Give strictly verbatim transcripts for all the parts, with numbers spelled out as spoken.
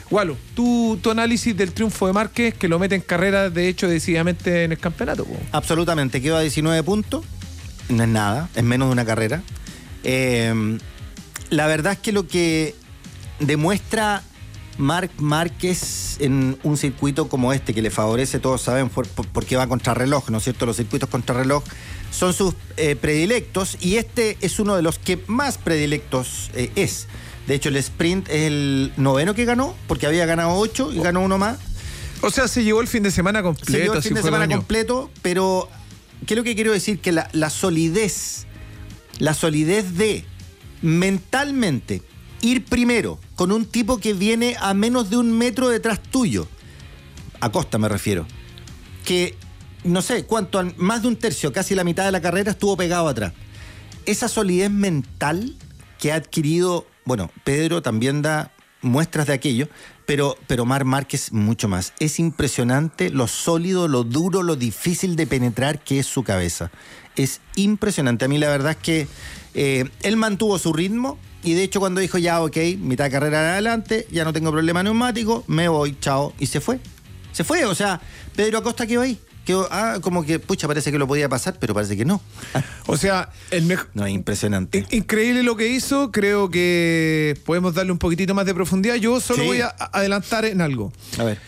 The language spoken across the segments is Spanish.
Gualo, tu, tu análisis del triunfo de Márquez, que lo mete en carrera, de hecho, decididamente en el campeonato. Po. Absolutamente, quedó a diecinueve puntos, no es nada, es menos de una carrera. Eh, la verdad es que lo que demuestra Marc Márquez en un circuito como este, que le favorece, todos saben por, por, por qué va contrarreloj, ¿no es cierto? Los circuitos contrarreloj son sus eh, predilectos, y este es uno de los que más predilectos eh, es. De hecho, el sprint es el noveno que ganó, porque había ganado ocho y ganó uno más. O sea, se llevó el fin de semana completo. Se llevó el fin de semana daño. completo, pero ¿qué es lo que quiero decir? Que la, la solidez, la solidez de mentalmente ir primero con un tipo que viene a menos de un metro detrás tuyo, Acosta me refiero, que no sé cuánto, más de un tercio, casi la mitad de la carrera estuvo pegado atrás. Esa solidez mental que ha adquirido, bueno, Pedro también da muestras de aquello, pero, pero Marc Márquez mucho más. Es impresionante lo sólido, lo duro, lo difícil de penetrar que es su cabeza. Es impresionante. A mí la verdad es que eh, él mantuvo su ritmo, y de hecho cuando dijo ya, ok, mitad de carrera adelante, ya no tengo problema neumático, me voy, chao, y se fue. Se fue, o sea, Pedro Acosta quedó ahí. Quedó, ah, como que, pucha, parece que lo podía pasar, pero parece que no. O sea, el mejor... No, es impresionante. Increíble lo que hizo. Creo que podemos darle un poquitito más de profundidad. Yo solo Sí. voy a adelantar en algo. A ver.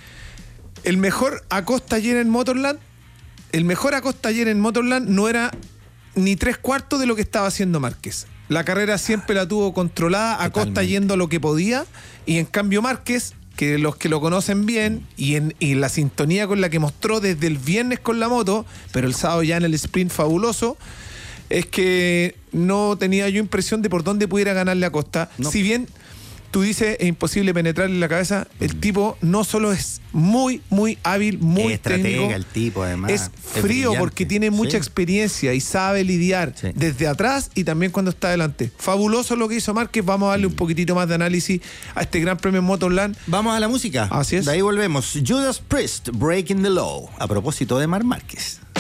El mejor Acosta ayer en Motorland, el mejor Acosta ayer en Motorland no era ni tres cuartos de lo que estaba haciendo Márquez. La carrera siempre la tuvo controlada, Acosta Totalmente. yendo a lo que podía, y en cambio Márquez, que los que lo conocen bien, y en y la sintonía con la que mostró desde el viernes con la moto, pero el sábado ya en el sprint fabuloso, es que no tenía yo impresión de por dónde pudiera ganarle a Acosta. No. Si bien tú dices es imposible penetrarle en la cabeza, el tipo no solo es muy, muy hábil, muy Es estratega técnico, el tipo, además. es frío brillante. porque tiene mucha Sí. experiencia y sabe lidiar Sí. desde atrás y también cuando está adelante. Fabuloso lo que hizo Márquez. Vamos a darle un poquitito más de análisis a este Gran Premio en Motorland. Vamos a la música. Así es. De ahí volvemos. Judas Priest, Breaking the Law. A propósito de Marc Márquez.